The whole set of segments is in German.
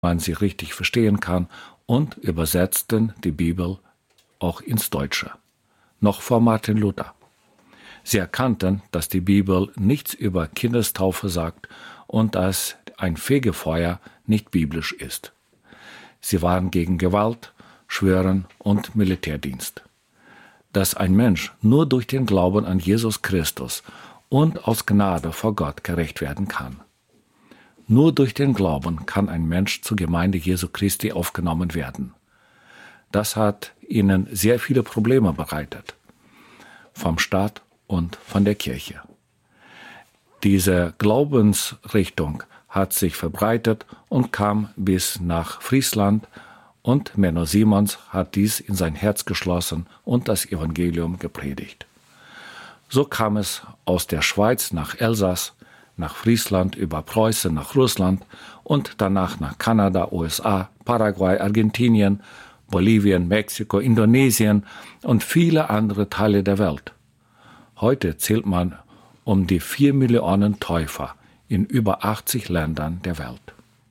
man sie richtig verstehen kann, und übersetzten die Bibel auch ins Deutsche, noch vor Martin Luther. Sie erkannten, dass die Bibel nichts über Kindestaufe sagt und dass ein Fegefeuer nicht biblisch ist. Sie waren gegen Gewalt, Schwören und Militärdienst. Dass ein Mensch nur durch den Glauben an Jesus Christus und aus Gnade vor Gott gerecht werden kann. Nur durch den Glauben kann ein Mensch zur Gemeinde Jesu Christi aufgenommen werden. Das hat ihnen sehr viele Probleme bereitet, vom Staat und von der Kirche. Diese Glaubensrichtung hat sich verbreitet und kam bis nach Friesland, und Menno Simons hat dies in sein Herz geschlossen und das Evangelium gepredigt. So kam es aus der Schweiz nach Elsass, nach Friesland, über Preußen nach Russland und danach nach Kanada, USA, Paraguay, Argentinien, Bolivien, Mexiko, Indonesien und viele andere Teile der Welt. Heute zählt man um die 4 Millionen Täufer in über 80 Ländern der Welt.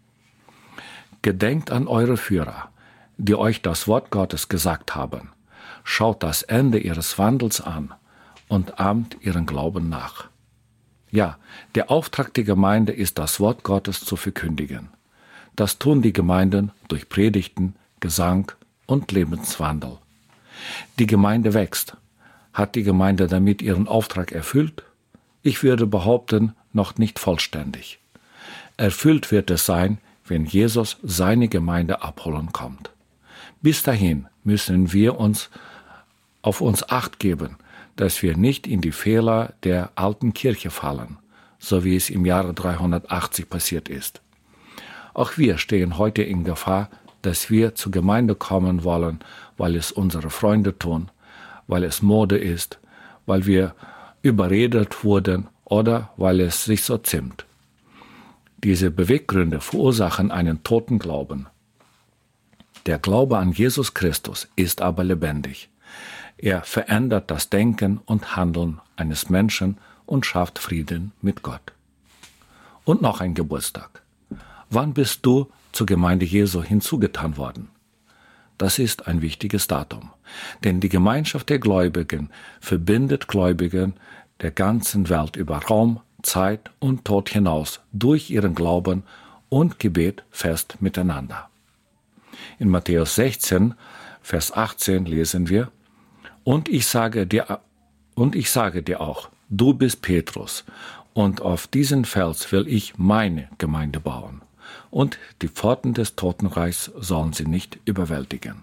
Gedenkt an eure Führer, die euch das Wort Gottes gesagt haben. Schaut das Ende ihres Wandels an und ahmt ihren Glauben nach. Ja, der Auftrag der Gemeinde ist, das Wort Gottes zu verkündigen. Das tun die Gemeinden durch Predigten, Gesang und Lebenswandel. Die Gemeinde wächst. Hat die Gemeinde damit ihren Auftrag erfüllt? Ich würde behaupten, noch nicht vollständig. Erfüllt wird es sein, wenn Jesus seine Gemeinde abholen kommt. Bis dahin müssen wir auf uns Acht geben, dass wir nicht in die Fehler der alten Kirche fallen, so wie es im Jahre 380 passiert ist. Auch wir stehen heute in Gefahr, dass wir zur Gemeinde kommen wollen, weil es unsere Freunde tun, weil es Mode ist, weil wir überredet wurden oder weil es sich so zimmt. Diese Beweggründe verursachen einen toten Glauben. Der Glaube an Jesus Christus ist aber lebendig. Er verändert das Denken und Handeln eines Menschen und schafft Frieden mit Gott. Und noch ein Geburtstag. Wann bist du zur Gemeinde Jesu hinzugetan worden? Das ist ein wichtiges Datum, denn die Gemeinschaft der Gläubigen verbindet Gläubigen der ganzen Welt über Raum, Zeit und Tod hinaus durch ihren Glauben und Gebet fest miteinander. In Matthäus 16, Vers 18 lesen wir: Und ich sage dir auch, du bist Petrus, und auf diesen Fels will ich meine Gemeinde bauen, und die Pforten des Totenreichs sollen sie nicht überwältigen.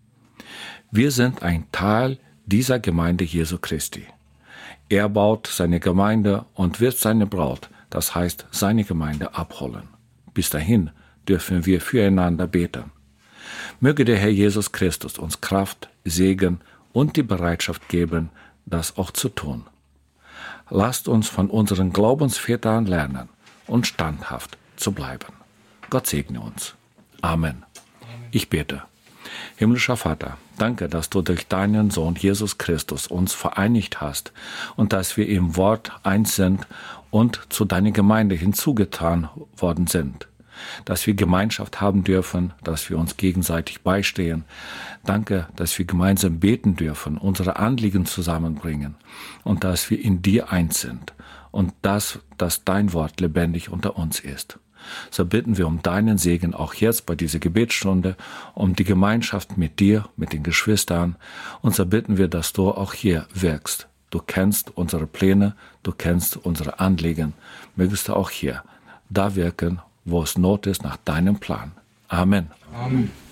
Wir sind ein Teil dieser Gemeinde Jesu Christi. Er baut seine Gemeinde und wird seine Braut, das heißt seine Gemeinde, abholen. Bis dahin dürfen wir füreinander beten. Möge der Herr Jesus Christus uns Kraft, Segen und die Bereitschaft geben, das auch zu tun. Lasst uns von unseren Glaubensvätern lernen und standhaft zu bleiben. Gott segne uns. Amen. Ich bete. Himmlischer Vater, danke, dass du durch deinen Sohn Jesus Christus uns vereinigt hast und dass wir im Wort eins sind und zu deiner Gemeinde hinzugetan worden sind. Dass wir Gemeinschaft haben dürfen, dass wir uns gegenseitig beistehen. Danke, dass wir gemeinsam beten dürfen, unsere Anliegen zusammenbringen und dass wir in dir eins sind und dass dein Wort lebendig unter uns ist. So bitten wir um deinen Segen auch jetzt bei dieser Gebetsstunde, um die Gemeinschaft mit dir, mit den Geschwistern. Und so bitten wir, dass du auch hier wirkst. Du kennst unsere Pläne, du kennst unsere Anliegen. Mögest du auch hier da wirken, wo es Not ist, nach deinem Plan. Amen. Amen.